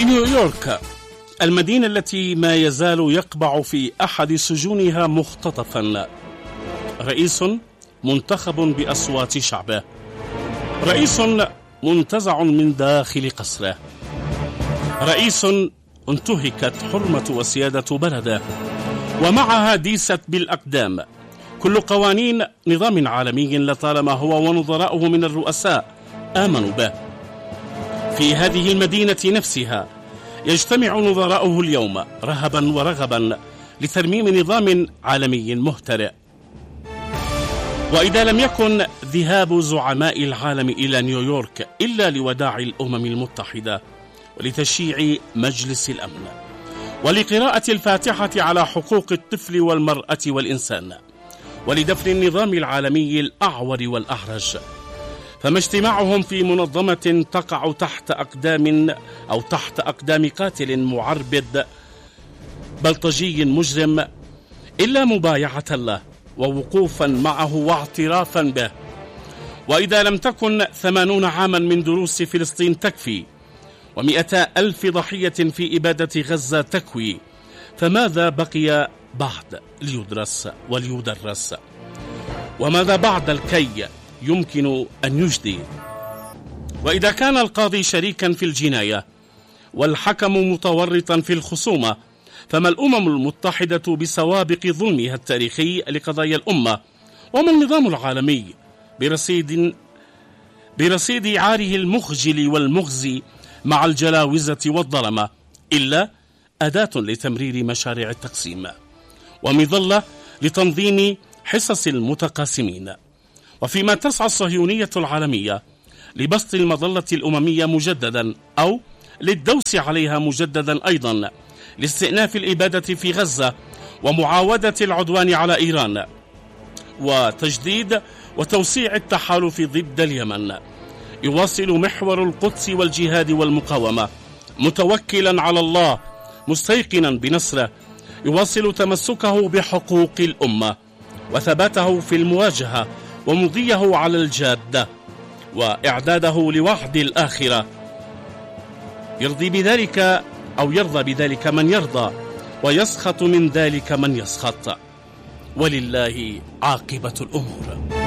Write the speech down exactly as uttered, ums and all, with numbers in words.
في نيويورك، المدينة التي ما يزال يقبع في أحد سجونها مختطفا رئيس منتخب بأصوات شعبه، رئيس منتزع من داخل قصره، رئيس انتهكت حرمة وسيادة بلده ومعها ديست بالأقدام كل قوانين نظام عالمي لطالما هو ونظراؤه من الرؤساء آمنوا به. في هذه المدينة نفسها يجتمع نظراؤه اليوم رهبا ورغبا لترميم نظام عالمي مهترئ. وإذا لم يكن ذهاب زعماء العالم إلى نيويورك إلا لوداع الأمم المتحدة ولتشييع مجلس الأمن ولقراءة الفاتحة على حقوق الطفل والمرأة والإنسان ولدفن النظام العالمي الأعور والأعرج، فما اجتماعهم في منظمة تقع تحت أقدام أو تحت أقدام قاتل معربد بلطجي مجرم إلا مبايعة له ووقوفا معه واعترافا به. وإذا لم تكن ثمانون عاما من دروس فلسطين تكفي ومئتا ألف ضحية في إبادة غزة تكوي، فماذا بقي بعد ليدرس وليدرس؟ وماذا بعد الكي يمكن أن يجدي؟ وإذا كان القاضي شريكا في الجناية والحكم متورطا في الخصومة، فما الأمم المتحدة بسوابق ظلمها التاريخي لقضايا الأمة؟ وما النظام العالمي برصيد برصيد عاره المخجل والمخزي مع الجلاوزة والظلمة إلا أداة لتمرير مشاريع التقسيم ومظلة لتنظيم حصص المتقاسمين؟ وفيما تسعى الصهيونية العالمية لبسط المظلة الأممية مجددا أو للدوس عليها مجددا أيضا لاستئناف الإبادة في غزة ومعاودة العدوان على إيران وتجديد وتوسيع التحالف ضد اليمن، يواصل محور القدس والجهاد والمقاومة متوكلا على الله مستيقنا بنصره، يواصل تمسكه بحقوق الأمة وثباته في المواجهة ومضيه على الجادة وإعداده لوعد الآخرة. يرضي بذلك أو يرضى بذلك من يرضى ويسخط من ذلك من يسخط، ولله عاقبة الأمور.